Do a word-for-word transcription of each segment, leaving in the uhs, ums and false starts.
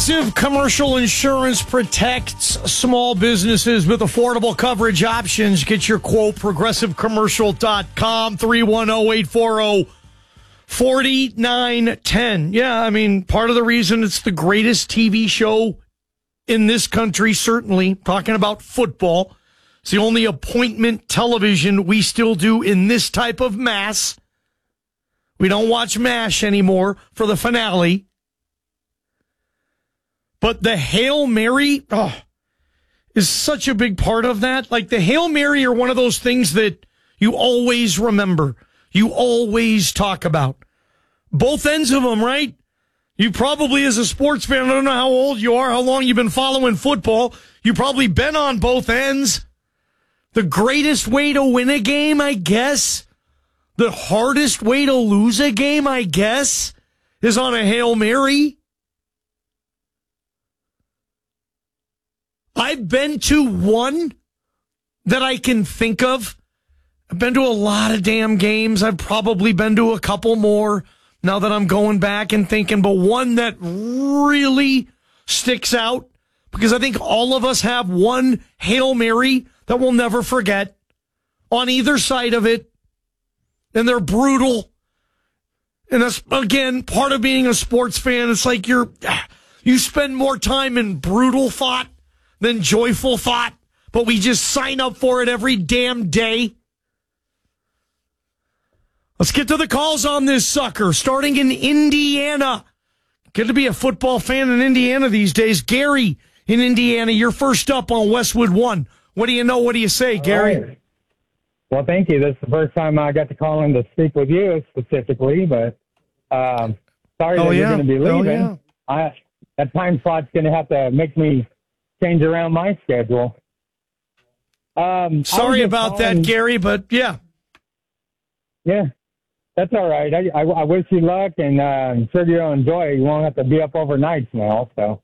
Progressive Commercial Insurance protects small businesses with affordable coverage options. Get your quote, progressive commercial dot com, three one zero, eight four zero, four nine one zero. Yeah, I mean, part of the reason it's the greatest T V show in this country, certainly, talking about football. It's the only appointment television we still do in this type of mass. We don't watch MASH anymore for the finale. But the Hail Mary oh, is such a big part of that. Like the Hail Mary are one of those things that you always remember. You always talk about. Both ends of them, right? You probably, as a sports fan, I don't know how old you are, how long you've been following football. You've probably been on both ends. The greatest way to win a game, I guess. The hardest way to lose a game, I guess, is on a Hail Mary. I've been to one that I can think of. I've been to a lot of damn games. I've probably been to a couple more now that I'm going back and thinking. But one that really sticks out, because I think all of us have one Hail Mary that we'll never forget on either side of it. And they're brutal. And that's, again, part of being a sports fan. It's like you're, you spend more time in brutal thought than joyful thought, but we just sign up for it every damn day. Let's get to the calls on this sucker, starting in Indiana. Good to be a football fan in Indiana these days. Gary in Indiana, you're first up on Westwood One. What do you know? What do you say, Gary? Right. Well, thank you. This is the first time I got to call in to speak with you specifically, but um, sorry oh, that yeah. you're going to be leaving. Oh, yeah. I, that time slot's going to have to make me change around my schedule. Um, Sorry about calling, that, Gary, but yeah. Yeah, that's all right. I, I, I wish you luck, and uh, I'm sure you'll enjoy it. You won't have to be up overnight now. So,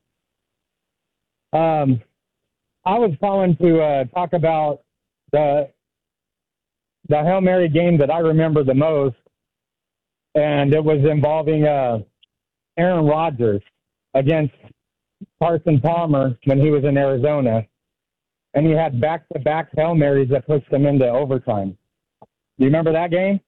um, I was calling to uh, talk about the the Hail Mary game that I remember the most, and it was involving uh, Aaron Rodgers against Carson Palmer when he was in Arizona, and he had back-to-back Hail Marys that pushed him into overtime. Do you remember that game?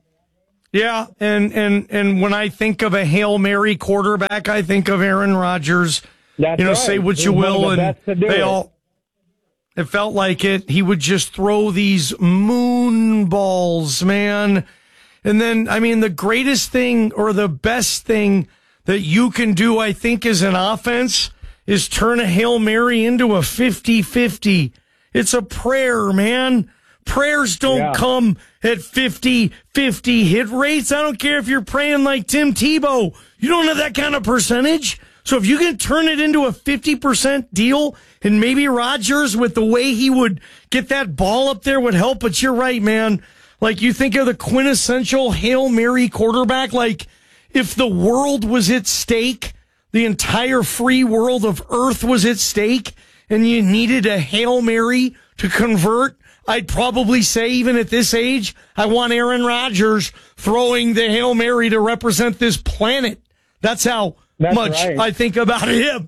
Yeah, and, and, and when I think of a Hail Mary quarterback, I think of Aaron Rodgers. That's you know, right. say what you will, the and they it. all. It felt like it. He would just throw these moon balls, man. And then, I mean, the greatest thing or the best thing that you can do, I think, as an offense is turn a Hail Mary into a fifty-fifty. It's a prayer, man. Prayers don't yeah. come at fifty-fifty hit rates. I don't care if you're praying like Tim Tebow. You don't have that kind of percentage. So if you can turn it into a fifty percent deal, and maybe Rodgers, with the way he would get that ball up there, would help. But you're right, man. Like, you think of the quintessential Hail Mary quarterback, like, if the world was at stake, the entire free world of Earth was at stake, and you needed a Hail Mary to convert, I'd probably say, even at this age, I want Aaron Rodgers throwing the Hail Mary to represent this planet. That's how That's much right. I think about him.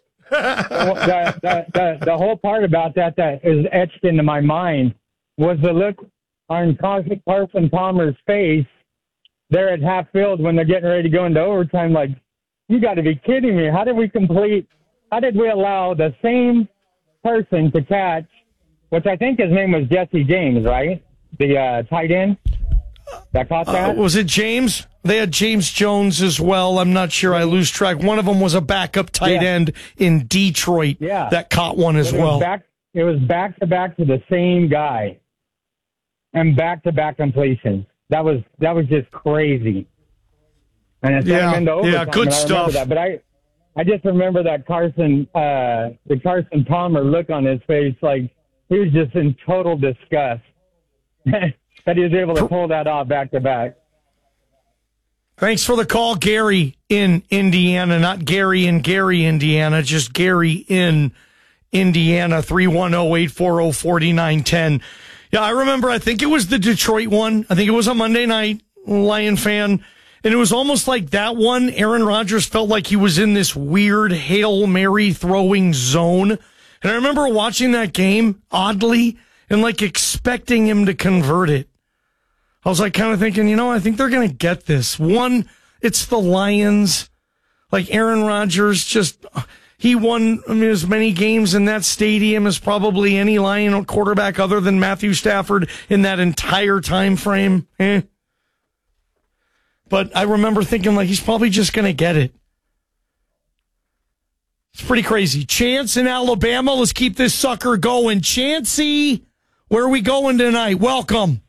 well, the, the, the, the whole part about that that is etched into my mind was the look on Carson Palmer's face there at half field when they're getting ready to go into overtime. Like, you got to be kidding me. How did we complete, how did we allow the same person to catch, which I think his name was Jesse James, right? The uh, tight end that caught that? Uh, was it James? They had James Jones as well. I'm not sure. I lose track. One of them was a backup tight yeah. end in Detroit yeah. that caught one as it well. Was back, it was back-to-back to the same guy and back-to-back completions. That was that was just crazy. And it sent yeah, him into overtime. yeah, good and I stuff. That. But I, I just remember that Carson, uh, the Carson Palmer look on his face, like he was just in total disgust that he was able to pull that off back-to-back. Thanks for the call, Gary in Indiana, not Gary in Gary, Indiana, just Gary in Indiana, three one zero, eight four zero, four nine one zero. Yeah, I remember, I think it was the Detroit one. I think it was a Monday night, Lion fan. And it was almost like that one, Aaron Rodgers felt like he was in this weird Hail Mary throwing zone. And I remember watching that game, oddly, and like expecting him to convert it. I was like kind of thinking, you know, I think they're going to get this. One, it's the Lions. Like Aaron Rodgers just, he won I mean, as many games in that stadium as probably any Lion quarterback other than Matthew Stafford in that entire time frame. Eh. But I remember thinking, like, he's probably just going to get it. It's pretty crazy. Chance in Alabama. Let's keep this sucker going. Chancey, where are we going tonight? Welcome.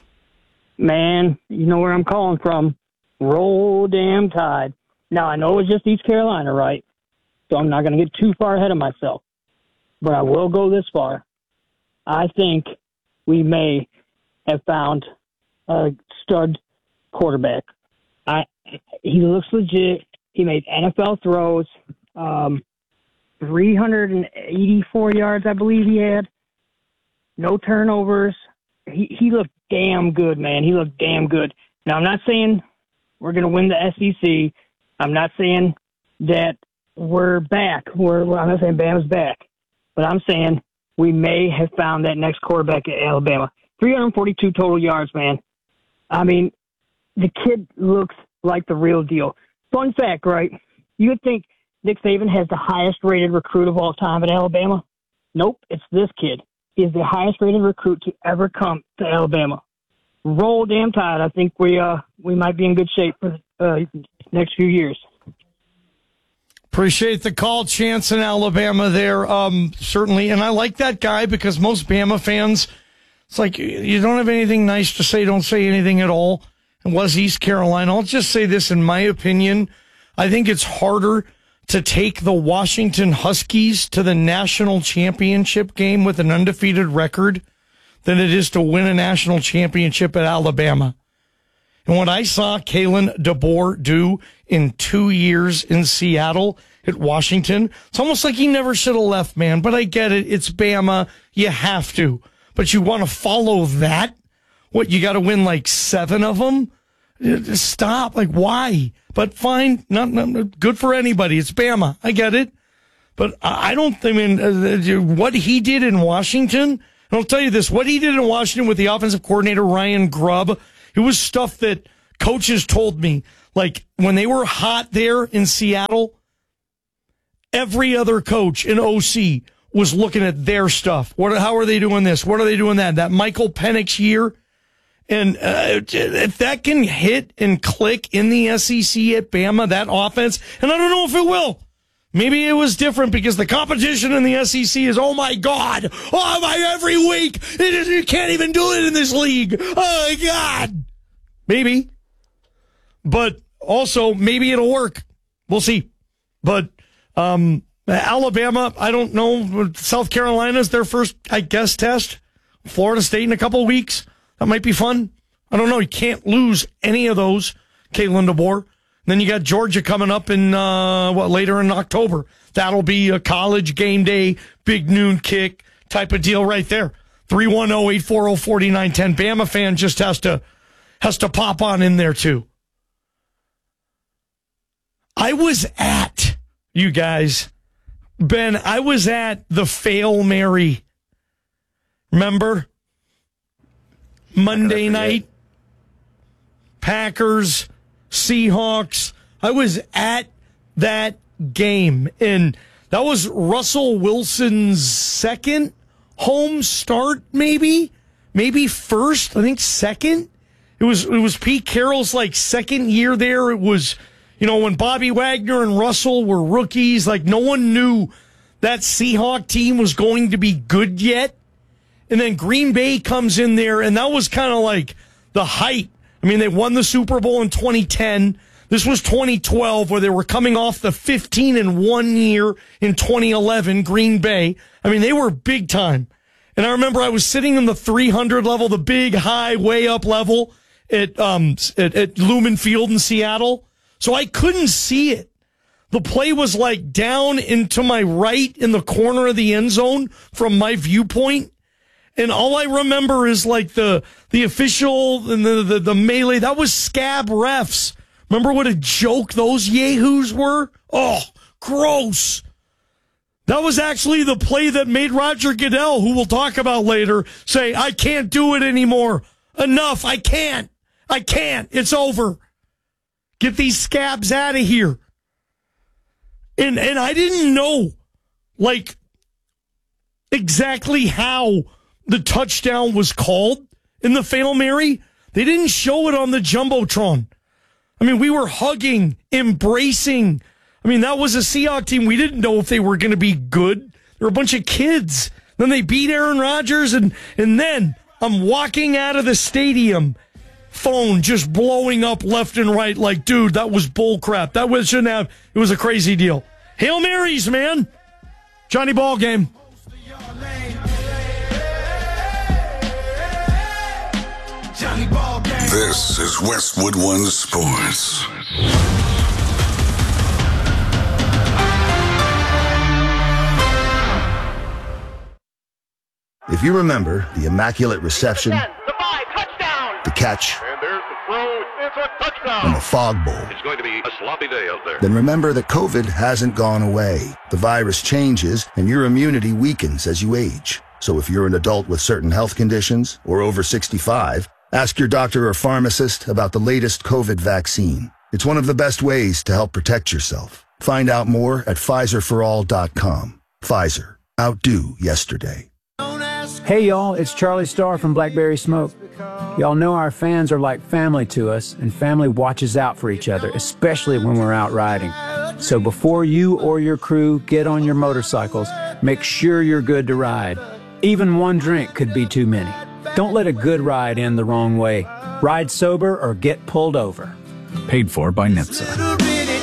Man, you know where I'm calling from. Roll damn Tide. Now, I know it's just East Carolina, right? So I'm not going to get too far ahead of myself. But I will go this far. I think we may have found a stud quarterback. I, he looks legit. He made N F L throws. Um, three hundred eighty-four yards, I believe he had. No turnovers. He he looked damn good, man. He looked damn good. Now, I'm not saying we're going to win the S E C. I'm not saying that we're back. We're, well, I'm not saying Bama's back. But I'm saying we may have found that next quarterback at Alabama. three hundred forty-two total yards, man. I mean, the kid looks like the real deal. Fun fact, right? You would think Nick Saban has the highest-rated recruit of all time at Alabama. Nope, it's this kid. He is the highest-rated recruit to ever come to Alabama. Roll damn Tide. I think we uh we might be in good shape for the uh, next few years. Appreciate the call, Chance in Alabama there, um, certainly. And I like that guy because most Bama fans, it's like, you don't have anything nice to say, don't say anything at all. And was East Carolina. I'll just say this, in my opinion, I think it's harder to take the Washington Huskies to the national championship game with an undefeated record than it is to win a national championship at Alabama. And what I saw Kalen DeBoer do in two years in Seattle at Washington, it's almost like he never should have left, man. But I get it. It's Bama. You have to. But you want to follow that? What, you got to win like seven of them? Stop. Like, why? But fine. Not, not good for anybody. It's Bama. I get it. But I don't, I mean, uh, what he did in Washington, and I'll tell you this, what he did in Washington with the offensive coordinator, Ryan Grubb, it was stuff that coaches told me. Like, when they were hot there in Seattle, every other coach in O C was looking at their stuff. What? How are they doing this? What are they doing that? That Michael Penix year. And uh, if that can hit and click in the S E C at Bama, that offense, and I don't know if it will. Maybe it was different because the competition in the S E C is, oh my God, oh my, every week, it is, you can't even do it in this league. Oh my God. Maybe. But also, maybe it'll work. We'll see. But um, Alabama, I don't know. South Carolina's their first, I guess, test. Florida State in a couple of weeks. That might be fun. I don't know. You can't lose any of those, Kalen DeBoer. Then you got Georgia coming up in, uh, what, later in October. That'll be a college game day, big noon kick type of deal right there. three one zero, eight four zero, four nine one zero. Bama fan just has to, has to pop on in there too. I was at, you guys, Ben, I was at the Fail Mary. Remember? Monday night, Packers, Seahawks. I was at that game, and that was Russell Wilson's second home start, maybe, maybe first. I think second. It was it was Pete Carroll's like second year there. It was, you know, when Bobby Wagner and Russell were rookies. Like, no one knew that Seahawk team was going to be good yet. And then Green Bay comes in there, and that was kind of like the height. I mean, they won the Super Bowl in twenty ten. This was twenty twelve, where they were coming off the fifteen and one year in twenty eleven, Green Bay. I mean, they were big time. And I remember I was sitting in the three hundred level, the big, high, way up level at, um, at, at Lumen Field in Seattle. So I couldn't see it. The play was like down into my right in the corner of the end zone from my viewpoint. And all I remember is like the the official and the, the, the melee. That was scab refs. Remember what a joke those yahoos were? Oh, gross. That was actually the play that made Roger Goodell, who we'll talk about later, say, I can't do it anymore. Enough. I can't. I can't. It's over. Get these scabs out of here. And and I didn't know, like, exactly how the touchdown was called in the Fail Mary. They didn't show it on the Jumbotron. I mean, we were hugging, embracing. I mean, that was a Seahawks team. We didn't know if they were going to be good. They were a bunch of kids. Then they beat Aaron Rodgers, and, and then I'm walking out of the stadium, phone just blowing up left and right like, dude, that was bull crap. That was, shouldn't have. It was a crazy deal. Hail Marys, man. Johnny Ball game. This is Westwood One Sports. If you remember the Immaculate Reception, the five, touchdown, the catch, and there's the throw, it's a touchdown, and the Fog Bowl, it's going to be a sloppy day out there. then remember that COVID hasn't gone away. The virus changes, and your immunity weakens as you age. So if you're an adult with certain health conditions or over sixty-five, ask your doctor or pharmacist about the latest COVID vaccine. It's one of the best ways to help protect yourself. Find out more at Pfizer for all dot com. Pfizer. Outdo yesterday. Hey y'all, it's Charlie Starr from Blackberry Smoke. Y'all know our fans are like family to us, and family watches out for each other, especially when we're out riding. So before you or your crew get on your motorcycles, make sure you're good to ride. Even one drink could be too many. Don't let a good ride end the wrong way. Ride sober or get pulled over. Paid for by N H T S A.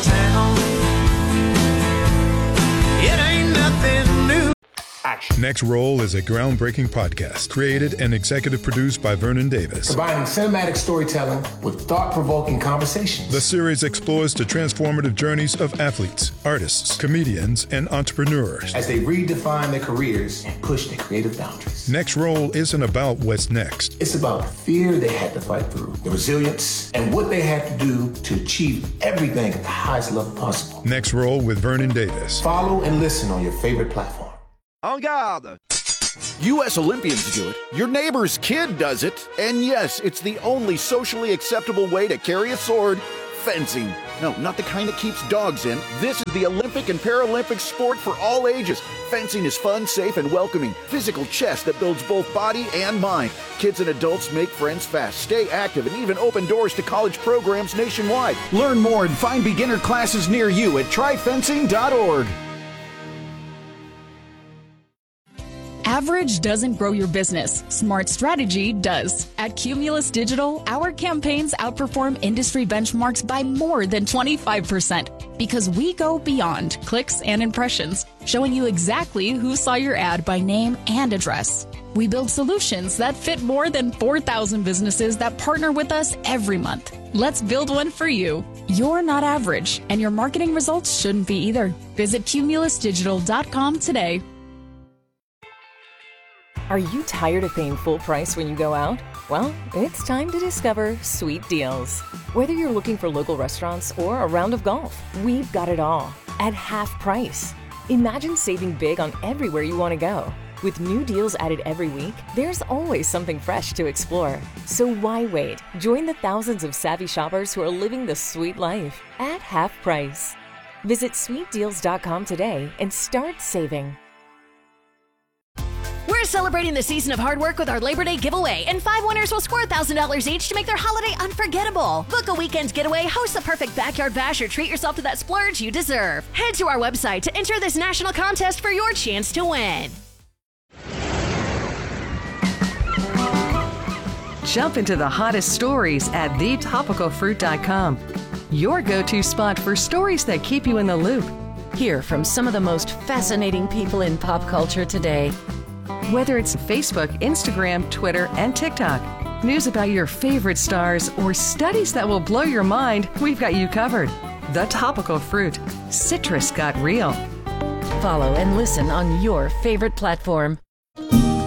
Next Roll is a groundbreaking podcast created and executive produced by Vernon Davis. Combining cinematic storytelling with thought-provoking conversations. The series explores the transformative journeys of athletes, artists, comedians, and entrepreneurs as they redefine their careers and push their creative boundaries. Next Roll isn't about what's next. It's about the fear they had to fight through, the resilience, and what they had to do to achieve everything at the highest level possible. Next Roll with Vernon Davis. Follow and listen on your favorite platform. En garde! U S Olympians do it, your neighbor's kid does it, and yes, it's the only socially acceptable way to carry a sword, fencing. No, not the kind that keeps dogs in. This is the Olympic and Paralympic sport for all ages. Fencing is fun, safe, and welcoming. Physical chess that builds both body and mind. Kids and adults make friends fast, stay active, and even open doors to college programs nationwide. Learn more and find beginner classes near you at try fencing dot org. Average doesn't grow your business. Smart strategy does. At Cumulus Digital, our campaigns outperform industry benchmarks by more than twenty-five percent because we go beyond clicks and impressions, showing you exactly who saw your ad by name and address. We build solutions that fit more than four thousand businesses that partner with us every month. Let's build one for you. You're not average, and your marketing results shouldn't be either. Visit cumulus digital dot com today. Are you tired of paying full price when you go out? Well, it's time to discover Sweet Deals. Whether you're looking for local restaurants or a round of golf, we've got it all at half price. Imagine saving big on everywhere you want to go. With new deals added every week, there's always something fresh to explore. So why wait? Join the thousands of savvy shoppers who are living the sweet life at half price. Visit sweet deals dot com today and start saving. We're celebrating the season of hard work with our Labor Day giveaway, and five winners will score one thousand dollars each to make their holiday unforgettable. Book a weekend getaway, host the perfect backyard bash, or treat yourself to that splurge you deserve. Head to our website to enter this national contest for your chance to win. Jump into the hottest stories at the topical fruit dot com. Your go-to spot for stories that keep you in the loop. Hear from some of the most fascinating people in pop culture today. Whether it's Facebook, Instagram, Twitter, and TikTok, news about your favorite stars, or studies that will blow your mind, we've got you covered. The Topical Fruit. Citrus got real. Follow and listen on your favorite platform.